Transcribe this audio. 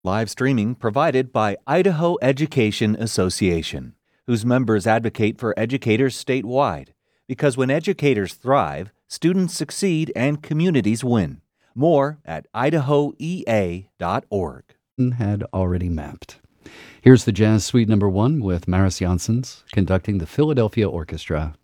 Live streaming provided by Idaho Education Association, whose members advocate for educators statewide. Because when educators thrive, students succeed and communities win. More at idahoea.org. Had already mapped. Here's the Jazz Suite No. 1 with Maris Janssens conducting the Philadelphia Orchestra.